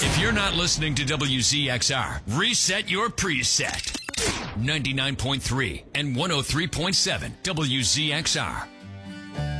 If you're not listening to WZXR, reset your preset. 99.3 and 103.7 WZXR.